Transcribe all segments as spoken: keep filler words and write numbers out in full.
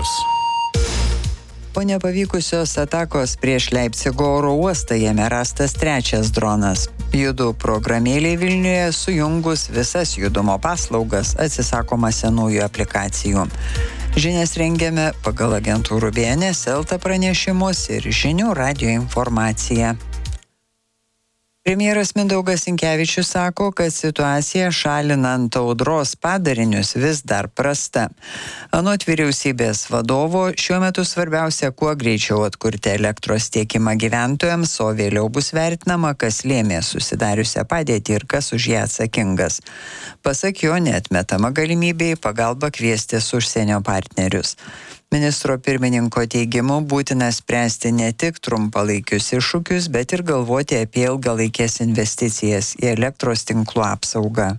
žinios. Po nepavykusios atakos prieš Leipcigo oro uostą jame rastas trečias dronas. Judu programėlė Vilniuje sujungus visas judumo paslaugas atsisakoma senųjų aplikacijų. Žinias rengiame pagal agentūrų B N S Elta pranešimus ir žinių radijo informaciją. Premjeras Mindaugas Sinkevičius sako, kad situacija šalinant audros padarinius vis dar prasta. Anot vyriausybės vadovo, šiuo metu svarbiausia kuo greičiau atkurti elektros tiekimą gyventojams, o vėliau bus vertinama, kas lėmė susidariusią padėtį ir kas už ją atsakingas. Pasak jo, neatmetama galimybė į pagalbą kviestis užsienio partnerius. Ministro pirmininko teigimu būtina spręsti ne tik trumpalaikius iššūkius, bet ir galvoti apie ilgalaikės investicijas į elektros tinklų apsaugą.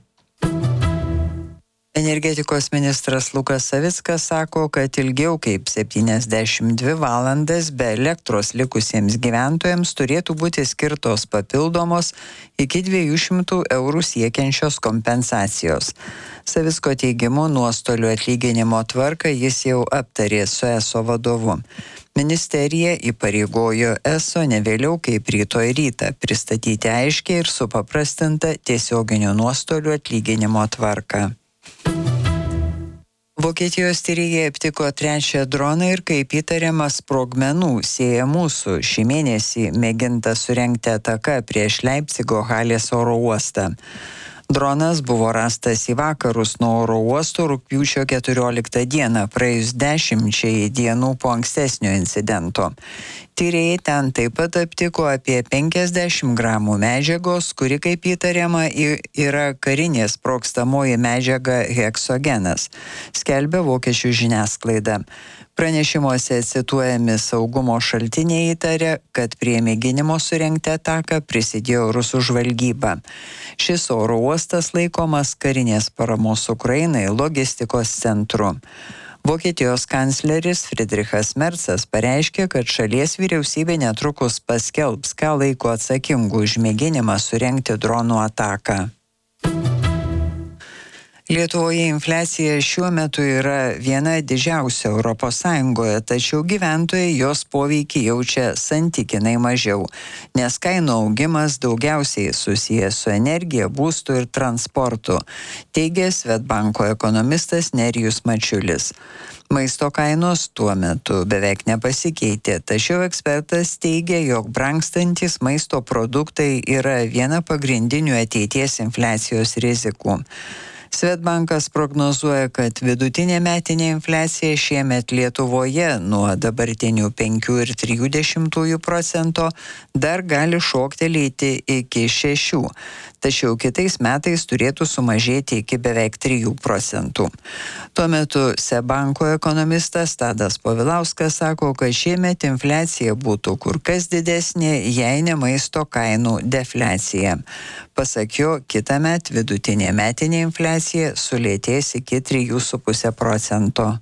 Energetikos ministras Lukas Savickas sako, kad ilgiau kaip septyniasdešimt dvi valandas be elektros likusiems gyventojams turėtų būti skirtos papildomos iki dviejų šimtų eurų siekiančios kompensacijos. Savicko teigimu nuostolių atlyginimo tvarką jis jau aptarė su E S O vadovu. Ministerija įpareigojo E S O ne vėliau kaip rytoj rytą pristatyti aiškiai ir supaprastintą tiesioginių nuostolių atlyginimo tvarką. Vokietijos tyrėjai aptiko trečią droną ir kaip įtariama sprogmenų siejamų su šį mėnesį mėginta surengti ataką prieš Leipcigo Halės oro uostą. Dronas buvo rastas į vakarus nuo oro uosto rugpjūčio keturioliktą dieną, praėjus dešimčiai dienų po ankstesnio incidento. Tyrėjai ten taip pat aptiko apie penkiasdešimt gramų medžiagos, kuri, kaip įtariama, yra karinė sprogstamoji medžiaga heksogenas, skelbia vokiečių žiniasklaida. Pranešimuose cituojami saugumo šaltiniai įtarė, kad prie mėginimo surengti ataką prisidėjo rusų žvalgyba. Šis oro uostas laikomas karinės paramos Ukrainai logistikos centru. Vokietijos kancleris Friedrichas Merzas pareiškė, kad šalies vyriausybė netrukus paskelbs, ką laiko atsakingų už mėginimą surengti dronų ataką. Lietuvoje infliacija šiuo metu yra viena didžiausia Europos Sąjungoje, tačiau gyventojai jos poveikį jaučia santykinai mažiau, nes kainų augimas daugiausiai susijęs su energija, būstu ir transportu, teigia Swedbanko ekonomistas Nerijus Mačiulis. Maisto kainos tuo metu beveik nepasikeitė, tačiau ekspertas teigia, jog brangstantis maisto produktai yra viena pagrindinių ateities infliacijos rizikų. Swedbankas prognozuoja, kad vidutinė metinė infliacija šiemet Lietuvoje nuo dabartinių penkių ir trijų dešimtųjų procento dar gali šoktelėti iki šešių, tačiau kitais metais turėtų sumažėti iki beveik trijų procentų. Tuo metu Seb-banko ekonomistas Tadas Povilauskas sako, kad šiemet infliacija būtų kur kas didesnė, jei ne maisto kainų defliacija. Pasak jo, kitąmet vidutinė metinė infliacija sulėtės iki trijų su puse procento.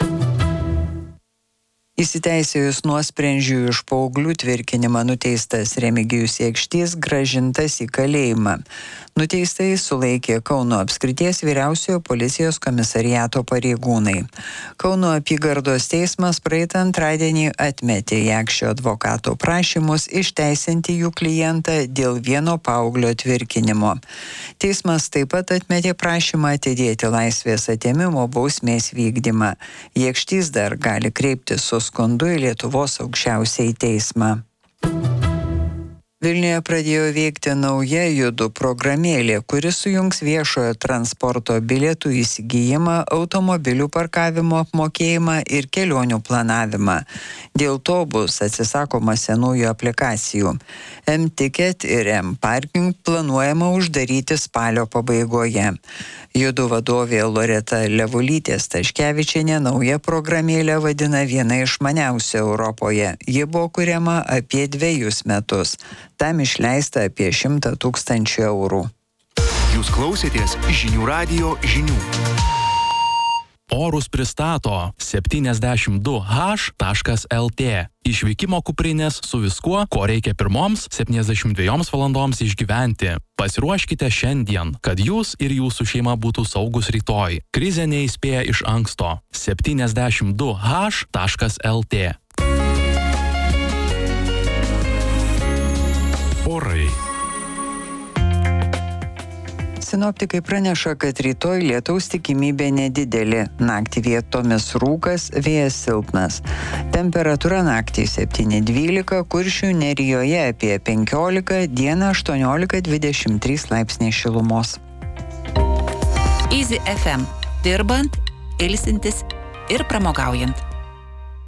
Įsiteisėjus nuosprendžiui už paauglių tvirkinimą nuteistas Remigijus Jakštys grąžintas į kalėjimą. Nuteistai sulaikė Kauno apskrities vyriausiojo policijos komisariato pareigūnai. Kauno apygardos teismas praeitą antradienį atmetė Jakščio advokato prašymus išteisinti jų klientą dėl vieno paauglio tvirkinimo. Teismas taip pat atmetė prašymą atidėti laisvės atėmimo bausmės vykdymą. Jakštys dar gali kreiptis su skundu į Lietuvos aukščiausiąjį teismą. Vilniuje pradėjo veikti nauja Judu programėlė, kuri sujungs viešojo transporto bilietų įsigijimą, automobilių parkavimo apmokėjimą ir kelionių planavimą. Dėl to bus atsisakoma senųjų aplikacijų. M-Ticket ir M-Parking planuojama uždaryti spalio pabaigoje. Judu vadovė Loreta Levulytė-Staškevičienė naują programėlę vadina viena išmaniausia Europoje. Ji buvo kuriama apie dvejus metus. Tam išleista apie šimtą tūkstančių eurų. Jūs klausėtės žinių radijo žinių. Orus pristato septyniasdešimt du haš taškas el tė. Išvykimo kuprinės su viskuo, ko reikia pirmoms septyniasdešimt dviejoms valandoms išgyventi. Pasiruoškite šiandien, kad jūs ir jūsų šeima būtų saugus rytoj. Krizė neįspėja iš anksto. septyniasdešimt du haš taškas el tė. Orai. Sinoptikai praneša, kad rytoj lietaus tikimybė nedidelė. Naktį vietomis rūkas, vėjas silpnas. Temperatūra naktį septyni dvylika, Kuršių Nerijoje apie penkiolika, dieną aštuoniolika dvidešimt trys laipsniai šilumos. Easy ef em. Dirbant, ilsintis ir pramogaujant.